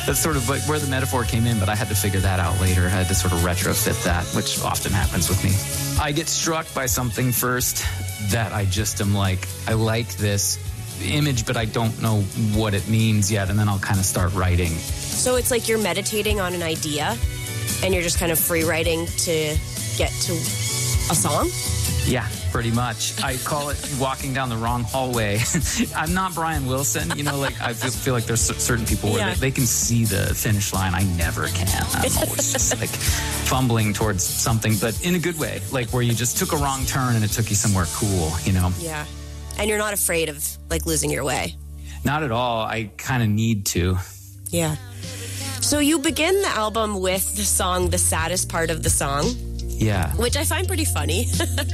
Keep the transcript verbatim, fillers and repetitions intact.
that's sort of like where the metaphor came in, but I had to figure that out later. I had to sort of retrofit that, which often happens with me. I get struck by something first that I just am like, I like this image, but I don't know what it means yet, and then I'll kind of start writing. So it's like you're meditating on an idea, and you're just kind of free writing to get to a song? Yeah, pretty much. I call it walking down the wrong hallway. I'm not Brian Wilson. You know, like I feel, feel like there's certain people where Yeah. they, they can see the finish line. I never can. I'm always just like fumbling towards something, but in a good way, like where you just took a wrong turn and it took you somewhere cool, you know? Yeah. And you're not afraid of, like, losing your way? Not at all. I kind of need to. Yeah. So you begin the album with the song, The Saddest Part of the Song. Yeah. Which I find pretty funny.